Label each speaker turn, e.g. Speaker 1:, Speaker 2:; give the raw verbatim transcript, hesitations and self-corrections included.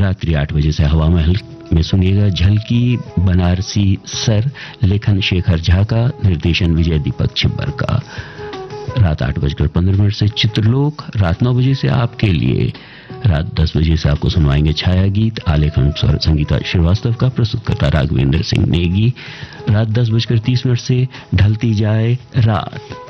Speaker 1: रात्रि आठ बजे से हवा महल में सुनिएगा झलकी बनारसी सर, लेखन शेखर झा का, निर्देशन विजय दीपक छिब्बर का। रात आठ बजकर पंद्रह मिनट से चित्रलोक, रात नौ बजे से आपके लिए, रात दस बजे से आपको सुनवाएंगे छाया गीत, आलेखन स्वर संगीता श्रीवास्तव का, प्रस्तुतकर्ता राघवेंद्र सिंह नेगी। रात दस बजकर तीस मिनट से ढलती जाए रात,